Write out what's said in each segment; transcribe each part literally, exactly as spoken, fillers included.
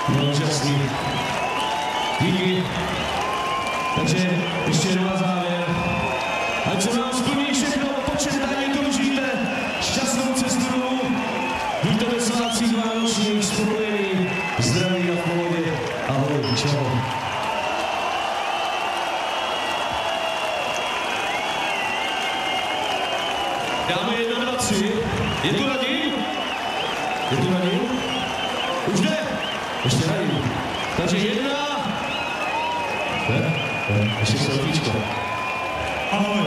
No, úžasný. Díky. Takže ještě jednou na závěr. Ať se vám splní všechno, po čem tady toužíte. Šťastnou cestu domů. Buďte ve svátcích vánočních, spokojení, zdraví a v pohodě. Ahoj, čau. Dáme jedna, dva, tři. Je to radí? Je to radí? Už jde? Ještě radí. Takže jedna. Ne? Ne? Ještě selfiečko. Ahoj.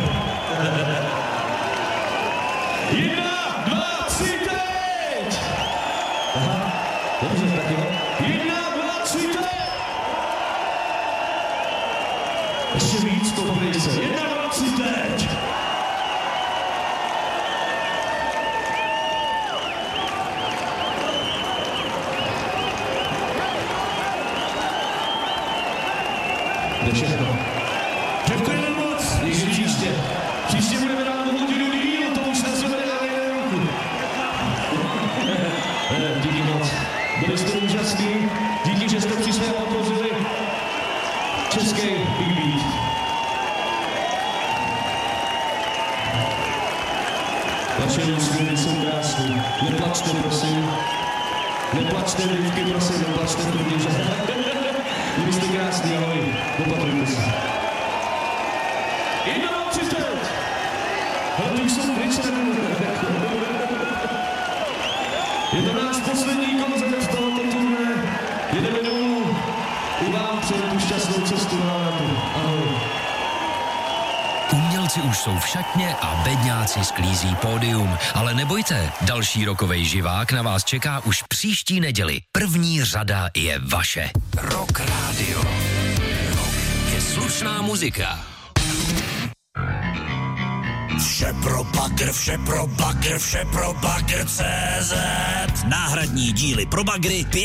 Jedna, dva, tři, teď! Aha, dobře, tak jo. Jedna, dva, tři, teď! Ještě víc, to pojďte. Jedna, dva, tři, teď! To je všechno. Děkujeme moc. Ještě příště. Příště budeme dát hodinu díl, to už na sebe nedáme ruku. Díky moc. Byli jste úžasný. Díky, že jste přišli a podpořili český Big Beat. Vaše úsměvy jsou krásný. Neplačte, prosím. Neplačte, děvky, prosím, neplačte, protože... Byli jste krásný, ahoj. Dopatrujte se. Jedna, dva, tři, teď! Ale to už jsou pryč, je to náš poslední koncert tohoto turné. Jedeme domů. I vám přeju tu šťastnou cestu na návratu. Ahoj. Umělci už jsou v šatně a bedňáci sklízí pódium. Ale nebojte, další rokovej živák na vás čeká už příští neděli. První řada je vaše. Rock Radio. Rock je slušná muzika. Vše pro bagr, vše pro bagr, vše pro bagr C Z. Náhradní díly pro bagry